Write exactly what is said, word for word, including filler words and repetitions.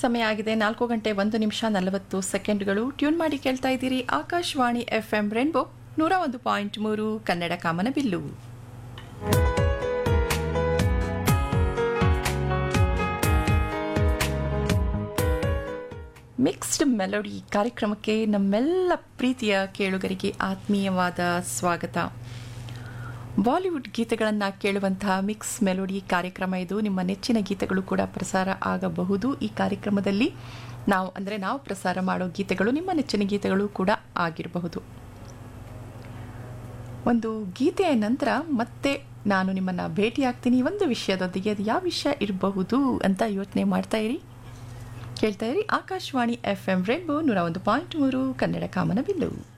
ಸಮಯ ಆಗಿದೆ ನಾಲ್ಕು ಗಂಟೆ ಒಂದು ನಿಮಿಷ ನಲವತ್ತು ಸೆಕೆಂಡ್ಗಳು. ಟ್ಯೂನ್ ಮಾಡಿ ಕೇಳ್ತಾ ಇದ್ದೀರಿ ಆಕಾಶವಾಣಿ ಎಫ್ ಎಂ ರೇನ್ಬೋ ನೂರ ಒಂದು ಪಾಯಿಂಟ್ ಮೂರು ಕನ್ನಡ ಕಾಮನಬಿಲ್ಲು. ಮಿಕ್ಸ್ಡ್ ಮೆಲೋಡಿ ಕಾರ್ಯಕ್ರಮಕ್ಕೆ ನಮ್ಮೆಲ್ಲ ಪ್ರೀತಿಯ ಕೇಳುಗರಿಗೆ ಆತ್ಮೀಯವಾದ ಸ್ವಾಗತ. ಬಾಲಿವುಡ್ ಗೀತೆಗಳನ್ನು ಕೇಳುವಂತಹ ಮಿಕ್ಸ್ ಮೆಲೋಡಿ ಕಾರ್ಯಕ್ರಮ ಇದು. ನಿಮ್ಮ ನೆಚ್ಚಿನ ಗೀತೆಗಳು ಕೂಡ ಪ್ರಸಾರ ಆಗಬಹುದು ಈ ಕಾರ್ಯಕ್ರಮದಲ್ಲಿ. ನಾವು ಅಂದರೆ ನಾವು ಪ್ರಸಾರ ಮಾಡೋ ಗೀತೆಗಳು ನಿಮ್ಮ ನೆಚ್ಚಿನ ಗೀತೆಗಳು ಕೂಡ ಆಗಿರಬಹುದು. ಒಂದು ಗೀತೆಯ ನಂತರ ಮತ್ತೆ ನಾನು ನಿಮ್ಮನ್ನು ಭೇಟಿಯಾಗ್ತೀನಿ ಒಂದು ವಿಷಯದೊಂದಿಗೆ. ಅದು ಯಾವ ವಿಷಯ ಇರಬಹುದು ಅಂತ ಯೋಚನೆ ಮಾಡ್ತಾ ಇರಿ, ಕೇಳ್ತಾ ಇರಿ ಆಕಾಶವಾಣಿ ಎಫ್ ಎಂ ರೇನ್ಬೋ ನೂರ ಒಂದು ಪಾಯಿಂಟ್ ಮೂರು ಕನ್ನಡ ಕಾಮನಬಿಲ್ಲು.